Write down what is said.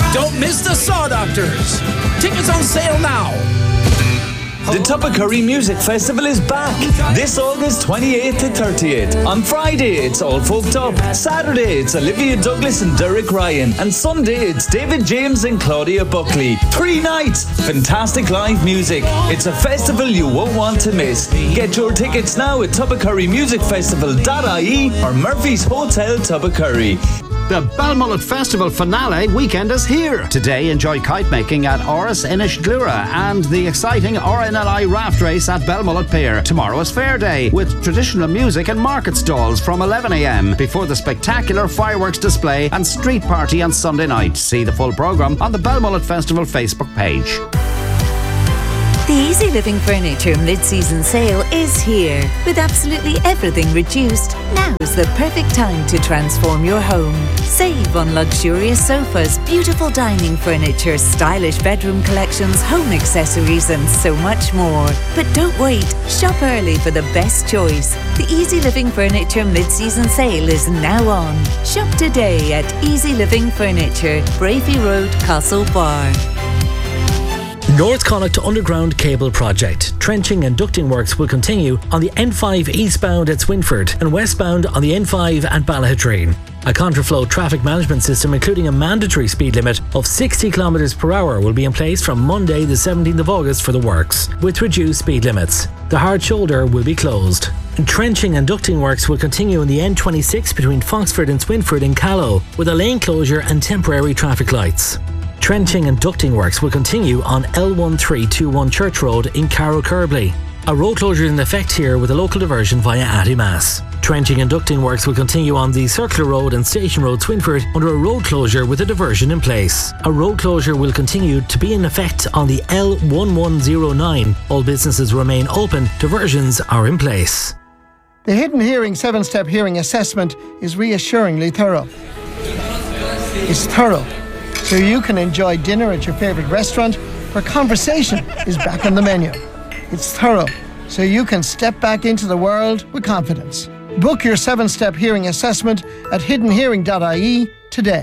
Don't miss the Saw Doctors. Tickets on sale now. The Tubbercurry Music Festival is back this August 28th to 30th. On Friday, it's All Folked Up. Saturday, it's Olivia Douglas and Derek Ryan. And Sunday, it's David James and Claudia Buckley. 3 nights, fantastic live music. It's a festival you won't want to miss. Get your tickets now at tubbercurrymusicfestival.ie or Murphy's Hotel Tubbercurry. The Balmullet Festival finale weekend is here. Today, enjoy kite making at Oris Inish Glura and the exciting RNLI raft race at Balmullet Pier. Tomorrow is Fair Day with traditional music and market stalls from 11 a.m. before the spectacular fireworks display and street party on Sunday night. See the full programme on the Balmullet Festival Facebook page. The Easy Living Furniture mid-season sale is here. With absolutely everything reduced, now's the perfect time to transform your home. Save on luxurious sofas, beautiful dining furniture, stylish bedroom collections, home accessories and so much more. But don't wait, shop early for the best choice. The Easy Living Furniture mid-season sale is now on. Shop today at Easy Living Furniture, Bravey Road, Castlebar. North Connacht Underground Cable Project. Trenching and ducting works will continue on the N5 eastbound at Swinford and westbound on the N5 at Ballahatreen. A contraflow traffic management system, including a mandatory speed limit of 60 km per hour, will be in place from Monday the 17th of August for the works, with reduced speed limits. The hard shoulder will be closed. Trenching and ducting works will continue on the N26 between Foxford and Swinford in Callow, with a lane closure and temporary traffic lights. Trenching and ducting works will continue on L1321 Church Road in Carrow Kerbly. A road closure is in effect here with a local diversion via Attymass. Trenching and ducting works will continue on the Circular Road and Station Road Swinford under a road closure with a diversion in place. A road closure will continue to be in effect on the L1109. All businesses remain open, diversions are in place. The Hidden Hearing 7-step hearing assessment is reassuringly thorough. It's thorough, so you can enjoy dinner at your favourite restaurant where conversation is back on the menu. It's thorough, so you can step back into the world with confidence. Book your 7-step hearing assessment at hiddenhearing.ie today.